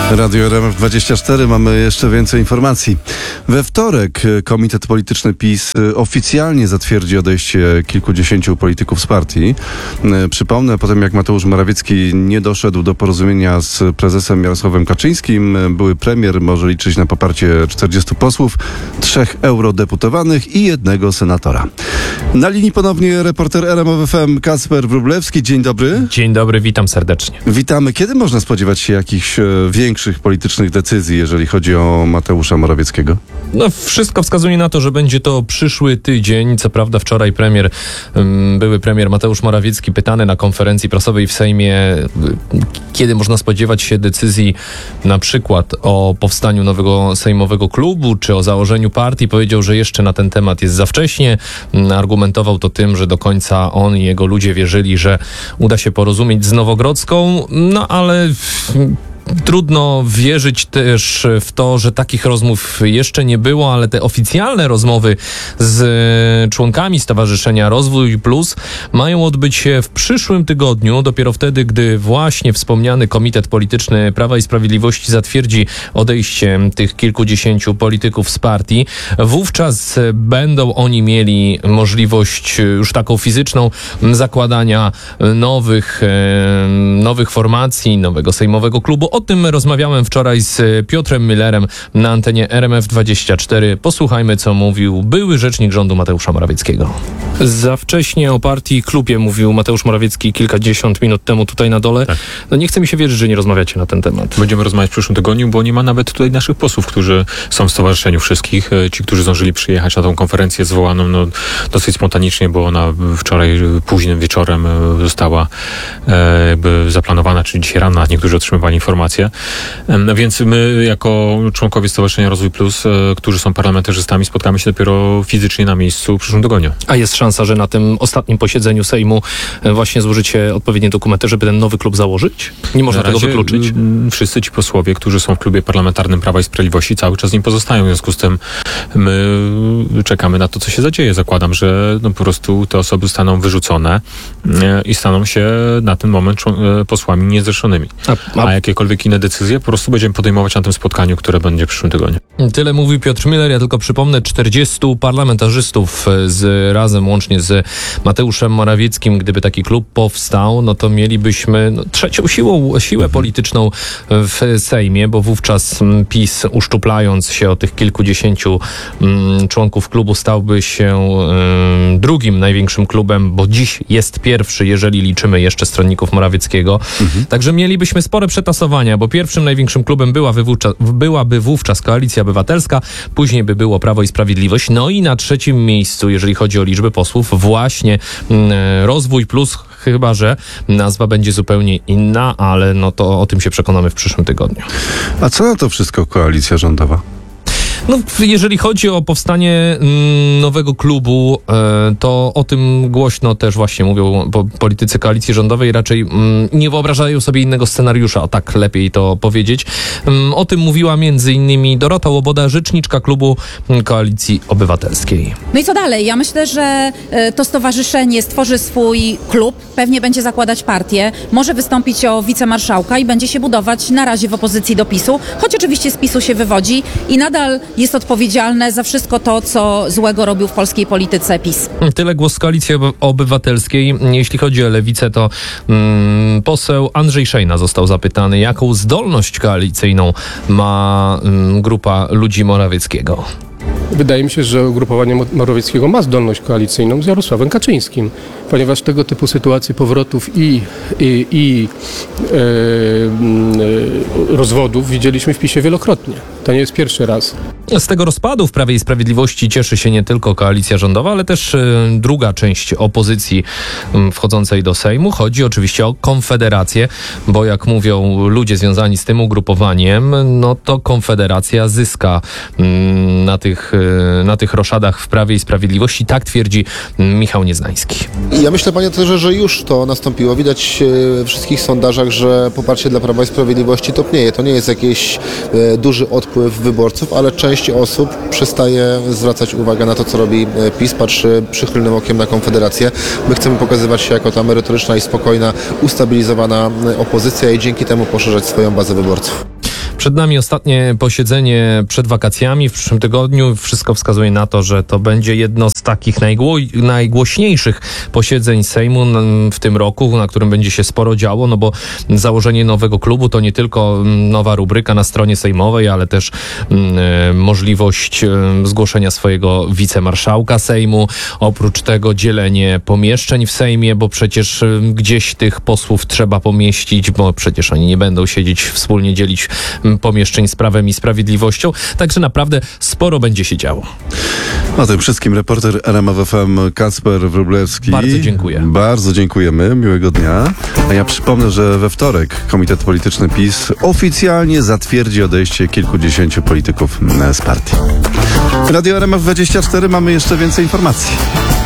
Radio RMF24, mamy jeszcze więcej informacji. We wtorek Komitet Polityczny PiS oficjalnie zatwierdzi odejście kilkudziesięciu polityków z partii. Przypomnę, po tym jak Mateusz Morawiecki nie doszedł do porozumienia z prezesem Jarosławem Kaczyńskim, były premier może liczyć na poparcie 40 posłów, 3 eurodeputowanych i 1 senatora. Na linii ponownie reporter RMF FM Kacper Wróblewski. Dzień dobry. Dzień dobry, witam serdecznie. Witamy. Kiedy można spodziewać się jakichś większych politycznych decyzji, jeżeli chodzi o Mateusza Morawieckiego? No, wszystko wskazuje na to, że będzie to przyszły tydzień. Co prawda wczoraj były premier Mateusz Morawiecki pytany na konferencji prasowej w Sejmie, kiedy można spodziewać się decyzji na przykład o powstaniu nowego sejmowego klubu, czy o założeniu partii. Powiedział, że jeszcze na ten temat jest za wcześnie. Argumentował to tym, że do końca on i jego ludzie wierzyli, że uda się porozumieć z Nowogrodzką, no ale trudno wierzyć też w to, że takich rozmów jeszcze nie było, ale te oficjalne rozmowy z członkami Stowarzyszenia Rozwój Plus mają odbyć się w przyszłym tygodniu, dopiero wtedy, gdy właśnie wspomniany Komitet Polityczny Prawa i Sprawiedliwości zatwierdzi odejście tych kilkudziesięciu polityków z partii. Wówczas będą oni mieli możliwość już taką fizyczną zakładania nowych formacji, nowego sejmowego klubu. O tym rozmawiałem wczoraj z Piotrem Müllerem na antenie RMF24. Posłuchajmy, co mówił były rzecznik rządu Mateusza Morawieckiego. Za wcześnie o partii klubie mówił Mateusz Morawiecki kilkadziesiąt minut temu tutaj na dole. Tak. No nie chce mi się wierzyć, że nie rozmawiacie na ten temat. Będziemy rozmawiać w przyszłym tygodniu, bo nie ma nawet tutaj naszych posłów, którzy są w stowarzyszeniu wszystkich. Ci, którzy zdążyli przyjechać na tą konferencję zwołaną dosyć spontanicznie, bo ona wczoraj późnym wieczorem została zaplanowana, czyli dzisiaj rano, niektórzy otrzymywali informacje. Więc my jako członkowie Stowarzyszenia Rozwój Plus, którzy są parlamentarzystami, spotkamy się dopiero fizycznie na miejscu w przyszłym tygodniu. A jest szansa, że na tym ostatnim posiedzeniu Sejmu właśnie złożycie odpowiednie dokumenty, żeby ten nowy klub założyć? Nie można tego wykluczyć? Wszyscy ci posłowie, którzy są w klubie parlamentarnym Prawa i Sprawiedliwości, cały czas nim pozostają. W związku z tym my czekamy na to, co się zadzieje. Zakładam, że po prostu te osoby zostaną wyrzucone i staną się na ten moment posłami niezrzeszonymi. A jakiekolwiek inne decyzje po prostu będziemy podejmować na tym spotkaniu, które będzie w przyszłym tygodniu. Tyle mówił Piotr Müller. Ja tylko przypomnę, 40 parlamentarzystów razem łącznie z Mateuszem Morawieckim, gdyby taki klub powstał, no to mielibyśmy trzecią siłę polityczną w Sejmie, bo wówczas PiS, uszczuplając się o tych kilkudziesięciu członków klubu, stałby się drugim największym klubem, bo dziś jest pierwszy, jeżeli liczymy jeszcze stronników Morawieckiego. Także mielibyśmy spore przetasowania, bo pierwszym największym klubem byłaby wówczas Koalicja Obywatelska, później by było Prawo i Sprawiedliwość, no i na trzecim miejscu, jeżeli chodzi o liczbę posłów, właśnie Rozwój Plus, chyba że nazwa będzie zupełnie inna, ale to o tym się przekonamy w przyszłym tygodniu. A co na to wszystko koalicja rządowa? No, jeżeli chodzi o powstanie nowego klubu, to o tym głośno też właśnie mówią politycy koalicji rządowej. Raczej nie wyobrażają sobie innego scenariusza, o tak lepiej to powiedzieć. O tym mówiła między innymi Dorota Łoboda, rzeczniczka klubu Koalicji Obywatelskiej. No i co dalej? Ja myślę, że to stowarzyszenie stworzy swój klub, pewnie będzie zakładać partię, może wystąpić o wicemarszałka i będzie się budować na razie w opozycji do PiS-u, choć oczywiście z PiS-u się wywodzi i nadal jest odpowiedzialne za wszystko to, co złego robił w polskiej polityce PiS. Tyle głos Koalicji Obywatelskiej. Jeśli chodzi o Lewicę, to poseł Andrzej Szejna został zapytany, jaką zdolność koalicyjną ma grupa ludzi Morawieckiego. Wydaje mi się, że ugrupowanie Morawieckiego ma zdolność koalicyjną z Jarosławem Kaczyńskim, ponieważ tego typu sytuacje powrotów i rozwodów widzieliśmy w PiS-ie wielokrotnie. To nie jest pierwszy raz. Z tego rozpadu w Prawie i Sprawiedliwości cieszy się nie tylko koalicja rządowa, ale też druga część opozycji wchodzącej do Sejmu. Chodzi oczywiście o Konfederację, bo jak mówią ludzie związani z tym ugrupowaniem, no to Konfederacja zyska na tych roszadach w Prawie i Sprawiedliwości. Tak twierdzi Michał Nieznański. Ja myślę, panie doktorze, że już to nastąpiło. Widać w wszystkich sondażach, że poparcie dla Prawa i Sprawiedliwości topnieje. To nie jest jakiś duży odpływ wyborców, ale część osób przestaje zwracać uwagę na to, co robi PiS, patrzy przychylnym okiem na Konfederację. My chcemy pokazywać się jako ta merytoryczna i spokojna, ustabilizowana opozycja i dzięki temu poszerzać swoją bazę wyborców. Przed nami ostatnie posiedzenie przed wakacjami w przyszłym tygodniu. Wszystko wskazuje na to, że to będzie jedno z takich najgłośniejszych posiedzeń Sejmu w tym roku, na którym będzie się sporo działo, no bo założenie nowego klubu to nie tylko nowa rubryka na stronie sejmowej, ale też możliwość zgłoszenia swojego wicemarszałka Sejmu. Oprócz tego dzielenie pomieszczeń w Sejmie, bo przecież gdzieś tych posłów trzeba pomieścić, bo przecież oni nie będą siedzieć wspólnie, dzielić pomieszczeń z Prawem i Sprawiedliwością. Także naprawdę sporo będzie się działo. O tym wszystkim reporter RMF FM Kacper Wróblewski. Bardzo dziękuję. Bardzo dziękujemy. Miłego dnia. A ja przypomnę, że we wtorek Komitet Polityczny PiS oficjalnie zatwierdzi odejście kilkudziesięciu polityków z partii. W Radio RMF 24 mamy jeszcze więcej informacji.